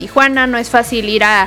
Tijuana, no es fácil ir a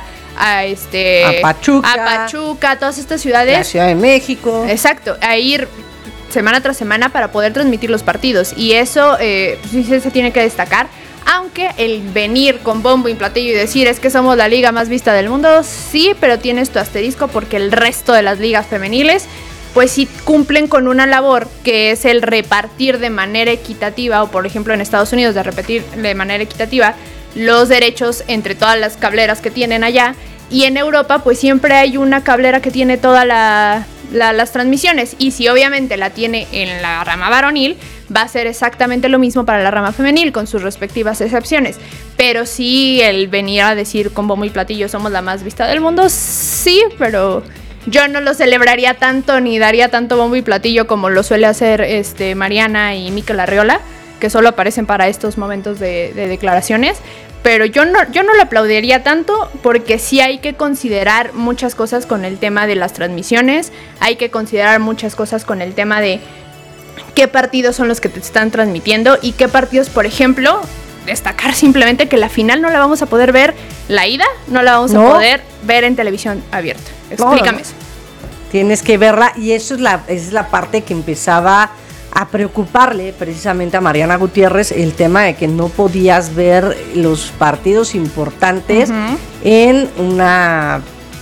Pachuca, todas estas ciudades. La Ciudad de México. Exacto, a ir semana tras semana para poder transmitir los partidos. Y eso sí se tiene que destacar. Aunque el venir con bombo y platillo y decir es que somos la liga más vista del mundo, sí, pero tienes tu asterisco porque el resto de las ligas femeniles pues sí cumplen con una labor que es el repartir de manera equitativa, o por ejemplo en Estados Unidos de repartir de manera equitativa los derechos entre todas las cableras que tienen allá, y en Europa pues siempre hay una cablera que tiene todas las transmisiones, y si obviamente la tiene en la rama varonil, va a ser exactamente lo mismo para la rama femenil, con sus respectivas excepciones. Pero sí, el venir a decir con bombo y platillo somos la más vista del mundo, sí, pero yo no lo celebraría tanto ni daría tanto bombo y platillo como lo suele hacer Mariana y Mikel Arriola, que solo aparecen para estos momentos de declaraciones. Pero yo no lo aplaudiría tanto, porque sí hay que considerar muchas cosas con el tema de las transmisiones, hay que considerar muchas cosas con el tema de qué partidos son los que te están transmitiendo y qué partidos, por ejemplo, destacar simplemente que la final no la vamos a poder ver, la ida no la vamos a poder ver en televisión abierta. Explícame eso. Tienes que verla, y eso es la parte que empezaba a preocuparle precisamente a Mariana Gutiérrez, el tema de que no podías ver los partidos importantes en una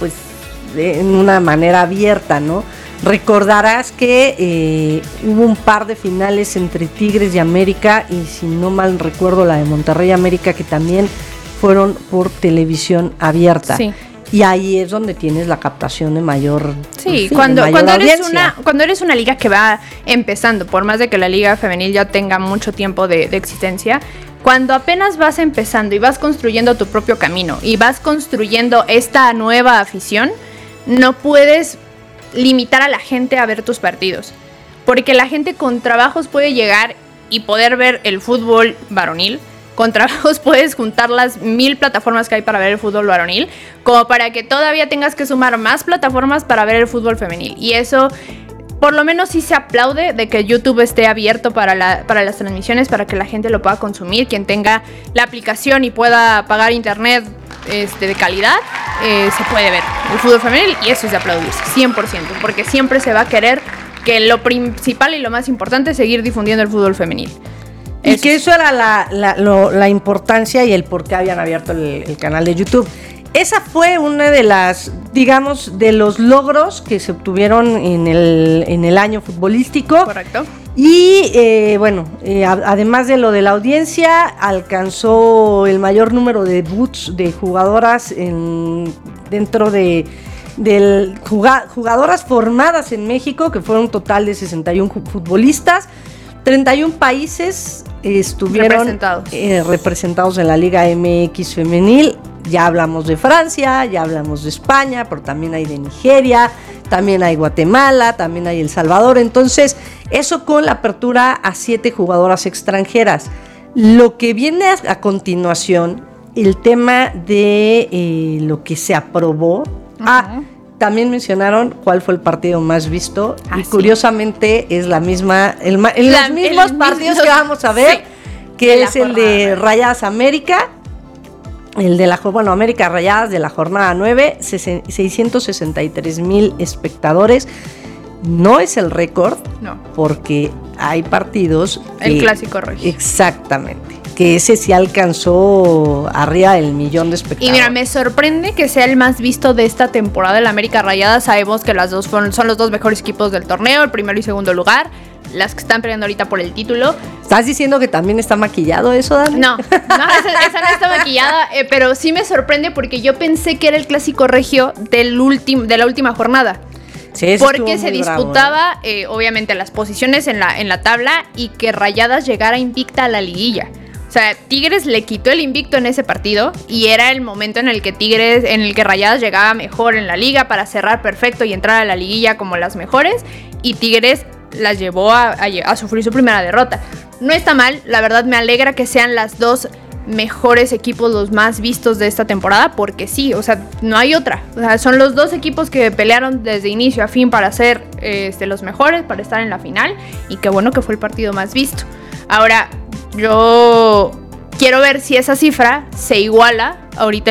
manera abierta, ¿no? Recordarás que hubo un par de finales entre Tigres y América, y si no mal recuerdo la de Monterrey y América, que también fueron por televisión abierta. Sí. Y ahí es donde tienes la captación de mayor, cuando eres una liga que va empezando, por más de que la liga femenil ya tenga mucho tiempo de existencia, cuando apenas vas empezando y vas construyendo tu propio camino y vas construyendo esta nueva afición, no puedes limitar a la gente a ver tus partidos, porque la gente con trabajos puede llegar y poder ver el fútbol varonil. Con trabajos puedes juntar las 1000 plataformas que hay para ver el fútbol varonil, como para que todavía tengas que sumar más plataformas para ver el fútbol femenil. Y eso, por lo menos sí se aplaude de que YouTube esté abierto para las transmisiones, para que la gente lo pueda consumir. Quien tenga la aplicación y pueda pagar internet de calidad, se puede ver el fútbol femenil, y eso es de aplaudirse, 100%, porque siempre se va a querer que lo principal y lo más importante es seguir difundiendo el fútbol femenil. Y que eso era la importancia y el por qué habían abierto el canal de YouTube. Esa fue una de las, digamos, de los logros que se obtuvieron en el año futbolístico. Correcto. Y además de lo de la audiencia, alcanzó el mayor número de debuts de jugadoras dentro de jugadoras formadas en México, que fueron un total de 61 futbolistas. 31 países estuvieron representados en la Liga MX femenil. Ya hablamos de Francia, ya hablamos de España, pero también hay de Nigeria, también hay Guatemala, también hay El Salvador. Entonces, eso con la apertura a 7 jugadoras extranjeras. Lo que viene a continuación, el tema de lo que se aprobó. También mencionaron cuál fue el partido más visto, y curiosamente es la misma, los mismos partidos que vamos a ver, que es el de Rayadas América, América Rayadas de la jornada 9, 663,000 espectadores. No es el récord, porque hay partidos el clásico rojo. Exactamente. Que ese sí alcanzó arriba del 1,000,000 de espectadores. Y mira, me sorprende que sea el más visto de esta temporada del América Rayadas. Sabemos que las dos son los dos mejores equipos del torneo, el primero y segundo lugar, las que están peleando ahorita por el título. ¿Estás diciendo que también está maquillado eso, Dani? No, esa no está maquillada, pero sí me sorprende porque yo pensé que era el clásico regio de la última jornada. Sí, porque se disputaba, obviamente, las posiciones en la tabla, y que Rayadas llegara invicta a la liguilla. O sea, Tigres le quitó el invicto en ese partido, y era el momento en el que Rayadas llegaba mejor en la liga para cerrar perfecto y entrar a la liguilla como las mejores, y Tigres las llevó a sufrir su primera derrota. No está mal, la verdad me alegra que sean las dos mejores equipos los más vistos de esta temporada, porque sí, o sea, no hay otra. O sea, son los dos equipos que pelearon desde inicio a fin para ser los mejores, para estar en la final, y qué bueno que fue el partido más visto. Ahora, yo quiero ver si esa cifra se iguala ahorita